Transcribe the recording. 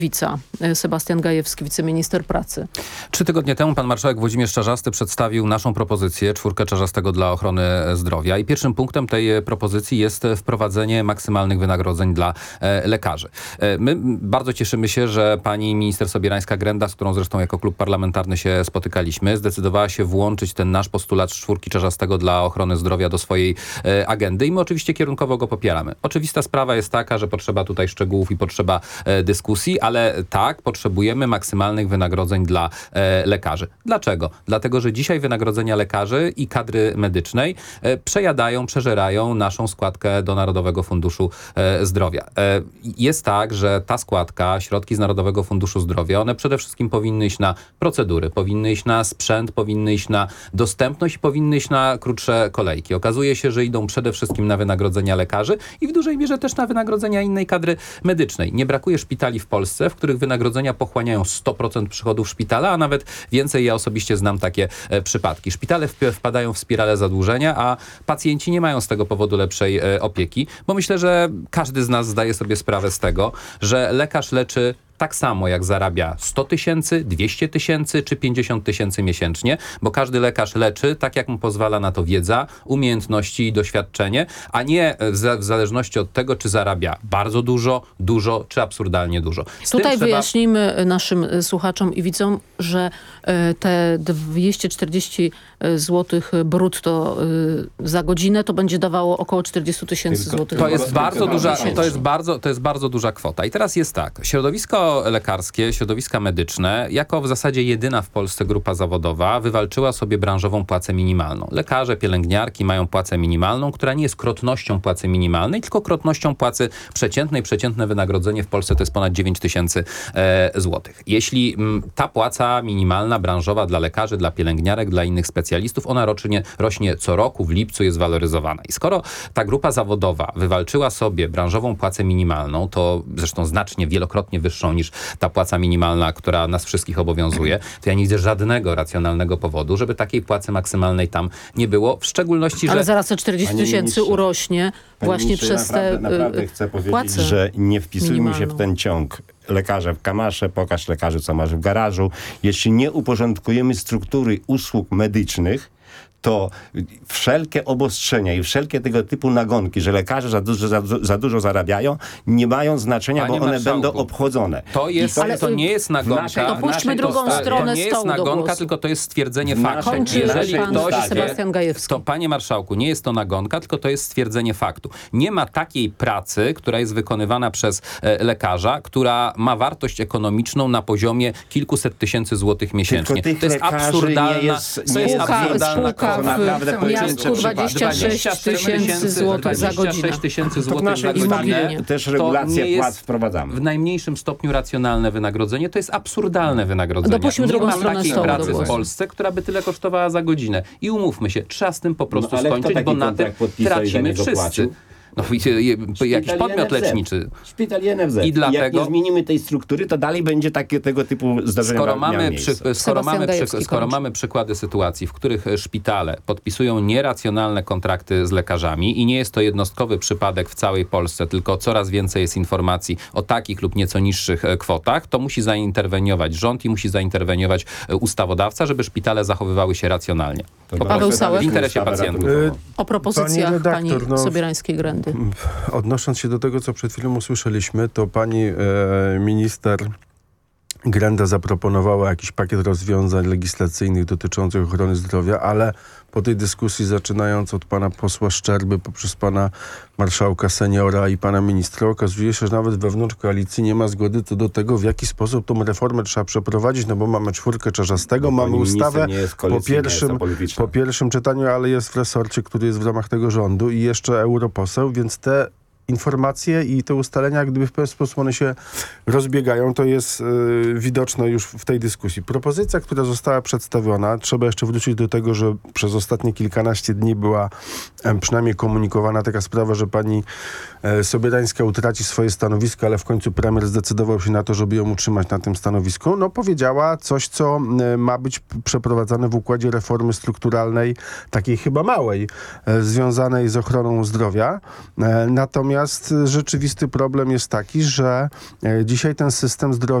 Sebastian Gajewski, wiceminister pracy. 3 tygodnie temu pan marszałek Włodzimierz Czarzasty przedstawił naszą propozycję, 4 Czarzastego dla ochrony zdrowia i pierwszym punktem tej propozycji jest wprowadzenie maksymalnych wynagrodzeń dla lekarzy. My bardzo cieszymy się, że pani minister Sobierańska-Grenda, z którą zresztą jako klub parlamentarny się spotykaliśmy, zdecydowała się włączyć ten nasz postulat 4 Czarzastego dla ochrony zdrowia do swojej agendy i my oczywiście kierunkowo go popieramy. Oczywista sprawa jest taka, że potrzeba tutaj szczegółów i potrzeba dyskusji, ale tak, potrzebujemy maksymalnych wynagrodzeń dla lekarzy. Dlaczego? Dlatego, że dzisiaj wynagrodzenia lekarzy i kadry medycznej przeżerają naszą składkę do Narodowego Funduszu Zdrowia. Jest tak, że ta składka, środki z Narodowego Funduszu Zdrowia, one przede wszystkim powinny iść na procedury, powinny iść na sprzęt, powinny iść na dostępność i powinny iść na krótsze kolejki. Okazuje się, że idą przede wszystkim na wynagrodzenia lekarzy i w dużej mierze też na wynagrodzenia innej kadry medycznej. Nie brakuje szpitali w Polsce, w których wynagrodzenia pochłaniają 100% przychodów szpitala, a nawet więcej. Ja osobiście znam takie przypadki. Szpitale wpadają w spiralę zadłużenia, a pacjenci nie mają z tego powodu lepszej opieki, bo myślę, że każdy z nas zdaje sobie sprawę z tego, że lekarz leczy tak samo jak zarabia 100 tysięcy, 200 tysięcy czy 50 tysięcy miesięcznie, bo każdy lekarz leczy tak, jak mu pozwala na to wiedza, umiejętności i doświadczenie, a nie w zależności od tego, czy zarabia bardzo dużo, czy absurdalnie dużo. Tutaj wyjaśnijmy naszym słuchaczom i widzom, że te 240 zł brutto za godzinę to będzie dawało około 40 tysięcy złotych. To jest bardzo duża kwota. I teraz jest tak, środowisko lekarskie, środowiska medyczne, jako w zasadzie jedyna w Polsce grupa zawodowa, wywalczyła sobie branżową płacę minimalną. Lekarze, pielęgniarki mają płacę minimalną, która nie jest krotnością płacy minimalnej, tylko krotnością płacy przeciętnej. Przeciętne wynagrodzenie w Polsce to jest ponad 9 tysięcy złotych. Jeśli ta płaca minimalna, branżowa dla lekarzy, dla pielęgniarek, dla innych specjalistów, ona rośnie co roku, w lipcu jest waloryzowana. I skoro ta grupa zawodowa wywalczyła sobie branżową płacę minimalną, to zresztą znacznie, wielokrotnie wyższą niż ta płaca minimalna, która nas wszystkich obowiązuje, to ja nie widzę żadnego racjonalnego powodu, żeby takiej płacy maksymalnej tam nie było, w szczególności, że... Ale zaraz te 40 tysięcy urośnie właśnie przez te naprawdę chcę powiedzieć, płace że nie wpisujmy się w minimalną. ten ciąg. Lekarze w kamasze, pokaż lekarzy, co masz w garażu. Jeśli nie uporządkujemy struktury usług medycznych, to wszelkie obostrzenia i wszelkie tego typu nagonki, że lekarze za dużo zarabiają, nie mają znaczenia, Panie bo one marszałku, będą obchodzone. To nie jest nagonka. To puśćmy drugą stronę To nie jest stołu do nagonka, głosu. tylko to jest stwierdzenie faktu. Kończy Jeżeli pan ktoś Sebastian Gajewski. to, panie marszałku, nie jest to nagonka, tylko to jest stwierdzenie faktu. Nie ma takiej pracy, która jest wykonywana przez lekarza, która ma wartość ekonomiczną na poziomie kilkuset tysięcy złotych miesięcznie. Tych To jest lekarzy absurdalna... nie jest Spółka naprawdę w miastku 26 tysięcy złotych za godzinę. 26 tysięcy To w złotych za naszej godzinę. mobilnie. też To regulację nie płac jest wprowadzamy. w najmniejszym stopniu racjonalne wynagrodzenie. To jest absurdalne wynagrodzenie. Dopuśćmy drugą nie ma stronę takiej stołu do pracy w głosu. Polsce, która by tyle kosztowała za godzinę. I umówmy się, trzeba z tym po prostu ale kto skończyć, taki bo na tym kontrakt podpisał i za tracimy niego wszyscy. płacił? No, jakiś podmiot leczniczy. Szpital i NFZ. I Jak dlatego- nie zmienimy tej struktury, to dalej będzie tego typu zdarzenia Skoro mamy przykłady sytuacji, w których szpitale podpisują nieracjonalne kontrakty z lekarzami i nie jest to jednostkowy przypadek w całej Polsce, tylko coraz więcej jest informacji o takich lub nieco niższych kwotach, to musi zainterweniować rząd i musi zainterweniować ustawodawca, żeby szpitale zachowywały się racjonalnie. Paweł Sałek. W interesie pacjentów. O propozycjach Pani redaktor, pani Sobierańskiej-Grendy. Odnosząc się do tego, co przed chwilą usłyszeliśmy, to pani minister Grenda zaproponowała jakiś pakiet rozwiązań legislacyjnych dotyczących ochrony zdrowia, ale po tej dyskusji, zaczynając od pana posła Szczerby, poprzez pana marszałka seniora i pana ministra, okazuje się, że nawet wewnątrz koalicji nie ma zgody co do tego, w jaki sposób tą reformę trzeba przeprowadzić, no bo mamy 4 Czarzastego, mamy ustawę po pierwszym czytaniu, ale jest w resorcie, który jest w ramach tego rządu i jeszcze europoseł, więc te informacje i te ustalenia, jak gdyby w pewien sposób one się rozbiegają, to jest widoczne już w tej dyskusji. Propozycja, która została przedstawiona, trzeba jeszcze wrócić do tego, że przez ostatnie kilkanaście dni była przynajmniej komunikowana taka sprawa, że pani Sobierańska utraci swoje stanowisko, ale w końcu premier zdecydował się na to, żeby ją utrzymać na tym stanowisku. No powiedziała coś, co ma być przeprowadzane w układzie reformy strukturalnej, takiej chyba małej, związanej z ochroną zdrowia. Natomiast Natomiast rzeczywisty problem jest taki, że dzisiaj ten system zdrowia